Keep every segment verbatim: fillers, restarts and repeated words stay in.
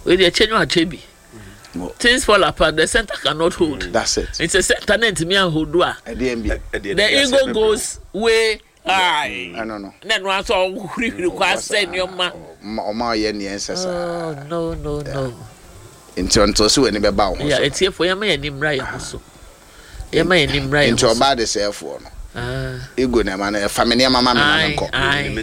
We dey change one chebi. Things fall apart. The center cannot hold. That's it. It's a center net me and hold. The ego goes way high. I don't know. Then once all require send your man. Oma ye ni ensesa. Oh no no no. Into unto so any be ba ho. Yeah, it's here for your man nim right so. Your man nim right. Into oba de self for no. Ah. Ego na man family mama me na nko.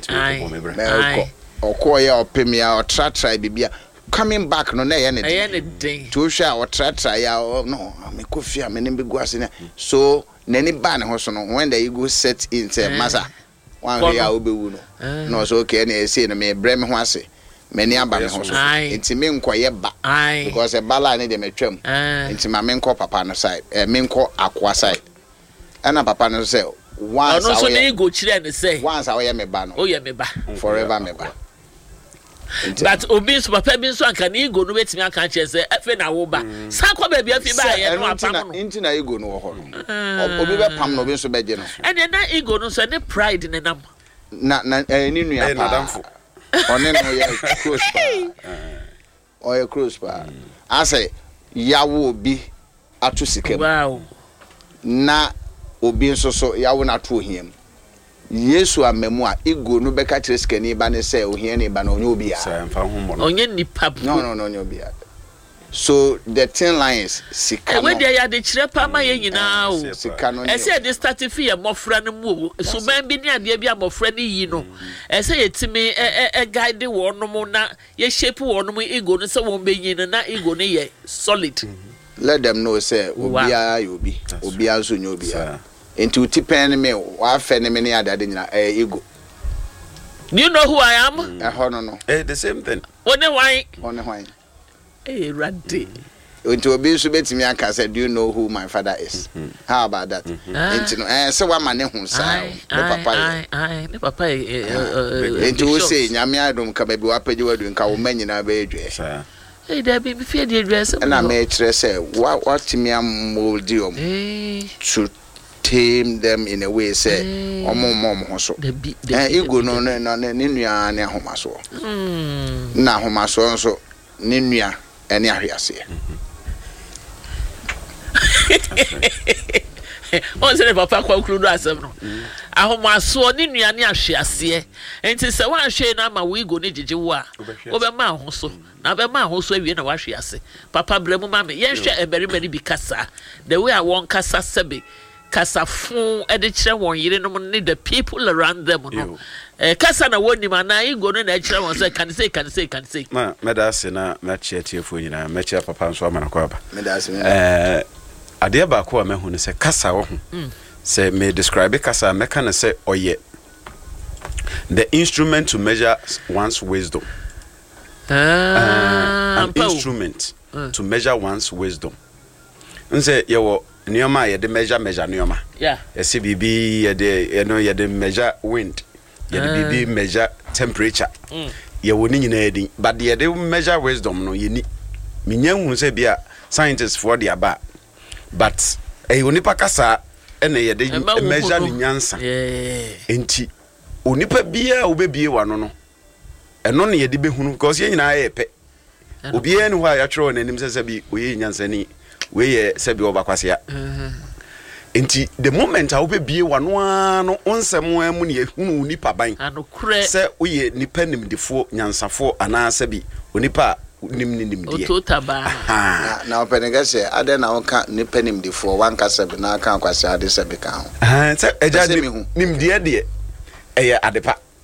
Ai. Okoye opemia o tra tra bibia. Coming back no na ye ne dey to hwe a o tra tra ya no me kofi a me ne be guase na so nani ba ne ho so no when the ego set in say masa one way a obewu no no so okay na say no me bre me ho ase me ne aba me ho so enti me nkoye ba because e bala ne de metwam enti ma me nko papa no side eh me nko akwa side ana papa no say once no so na ego kire ne say once a we me ba no o ye me ba forever me ba. But obi so papa bi so anka na ego no betimi aka che se efe na wo ba sa kwa ba bia fi ba ye no apam no inti na ego no wo ho no obi be pam no obi so be je no ene na ego no so ne pride ne nam na na ni nua pa one no ye close pa o ye close pa ase yawo obi atu sikem wow na obi nso so yawo na atu ohiem Yesu amemu a ego no beka kire skani ba ne se ohia ne ba no onye obi a sa mfa homo no onye nipa no no no onye obi a so the ten lines sika no we dey ya de kire pa ma ye nyina o sika no e se de start fi ye mofra no mu so man bi ne ade bi a mofra ne yi no e se yetimi e e guide wo no mu na ye shape wo no mu ego no se won be yin na ego no ye solid. Let them know say obi a yo bi obi a so nyo obi a into tipen me wa fe ne me ne adade nyina eh ego. Do you know who I am? Eh ho no no. Eh the same thing. One why? One why? Eh radi. Into obi so betimi aka say do you know who my father is? Mm-hmm. How about that? Into no eh say wa ma ne hu sa. Ne papa. Ai ai ne papa eh into we say nyame adom ka ba bi wa page wadu nka wo manyina ba edwe. Sa. Eh da bi fi de address. Na me kire say what what me am moldium. Eh. To tame them in a way say omo mom ho so eh ego no no no ne nua ne ahomaso mm na ahomaso nso ne nua ene ahwease on se papa kwa krudo asem no ahomaso ne nua ne ahwease enti se wan hwe na ma we ego ne gigi wo a obe ma ho so na be ma ho so awie na wahwease papa bremu ma me yen hwe ebere bere bi kasa the way I want kasa sebe kasa fun e de kire won yire no ne the people around them no eh kasa na woni ma na ego no na kire won say can say can say can say ma medase na ma chia tiefo nyina ma chia papa nso amana kwa ba medase eh ade ba ko ma hu ne say kasa wo hu say me describe kasa me can say oye the instrument to measure one's wisdom ah uh, an instrument uh. to measure one's wisdom nse yewo Nioma ye de measure measure nioma. Yeah. Ye see bibi ye de you know ye de measure wind. Ye de bibi measure temperature. Mm. Ye woni nyina edin. But ye de measure wisdom no ye ni. Minya hu se bia scientists for the aba. But e onipa kasa ene ye de measure ni nyansa. Yeah. Enti onipa bia obebie wano no. Eno ne ye de behunu because ye nyina ye pe. Obi ene ho a ya twere onanim se se bi oye nyansa ni we ye sebi obakwase mhm enti the moment a obebie wano ano onsemo amu ne ehunu nipa ban anokure se oye nipa nimdefo nyansafo ana sebi onipa nim nim die ototaba na na openega se ade na wonka nipa nimdefo wanka sebi na aka kwase ade sebi ka ho ah se eja nim die de eye adepa